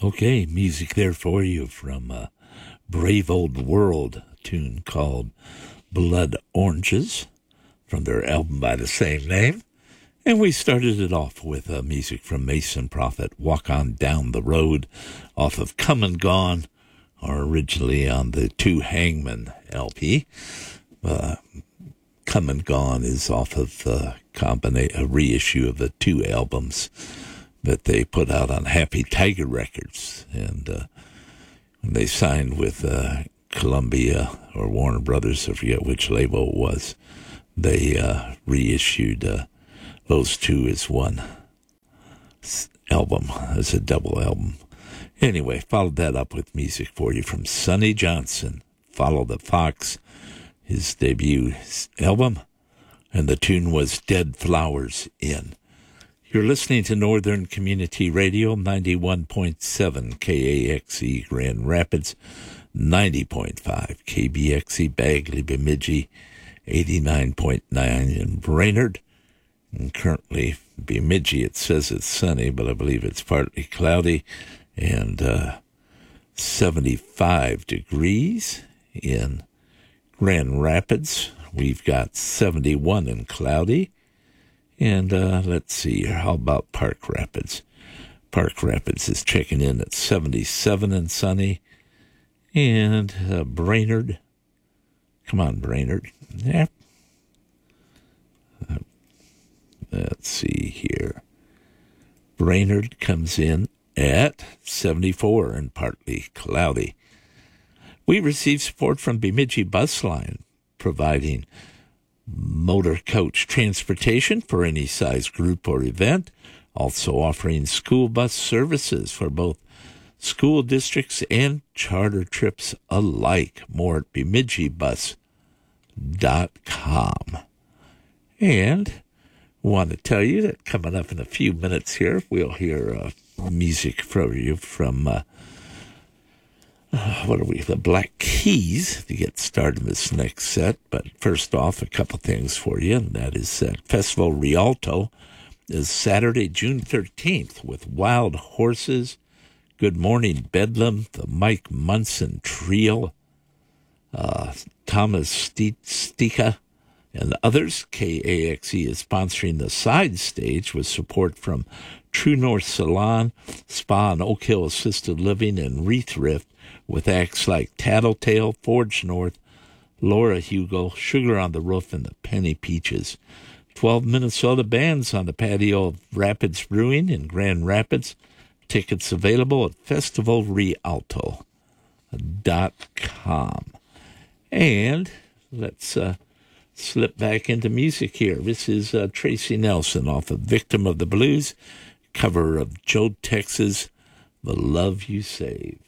Okay, music there for you from Brave Old World, a tune called Blood Oranges from their album by the same name. And we started it off with music from Mason Prophet, Walk On Down the Road, off of Come and Gone, or originally on the Two Hangman LP. Come and Gone is off of a reissue of the two albums that they put out on Happy Tiger Records. And when they signed with Columbia or Warner Brothers, I forget which label it was, they reissued those two as one album, as a double album. Anyway, followed that up with music for you from Sonny Johnson, Follow the Fox, his debut album, and the tune was Dead Flowers Inn. You're listening to Northern Community Radio, 91.7 KAXE Grand Rapids, 90.5 KBXE Bagley Bemidji, 89.9 in Brainerd. And currently, Bemidji, it says it's sunny, but I believe it's partly cloudy, and 75 degrees in Grand Rapids. We've got 71 and cloudy. And let's see here. How about Park Rapids? Park Rapids is checking in at 77 and sunny. And Brainerd. Come on, Brainerd. Yeah. Let's see here. Brainerd comes in at 74 and partly cloudy. We receive support from Bemidji Bus Line, providing motor coach transportation for any size group or event, also offering school bus services for both school districts and charter trips alike. More at BemidjiBus.com. And I want to tell you that coming up in a few minutes here, we'll hear music from you from the Black Keys to get started in this next set. But first off, a couple things for you, and that is that Festival Rialto is Saturday, June 13th with Wild Horses, Good Morning Bedlam, the Mike Munson Trio, Thomas Stika, and others. KAXE is sponsoring the side stage with support from True North Salon, Spa and Oak Hill Assisted Living, and Wreath Rift, with acts like Tattletale, Forge North, Laura Hugo, Sugar on the Roof, and the Penny Peaches. 12 Minnesota bands on the patio of Rapids Brewing in Grand Rapids. Tickets available at festivalrialto.com. And let's slip back into music here. This is Tracy Nelson off of Victim of the Blues, cover of Joe Texas, The Love You Save.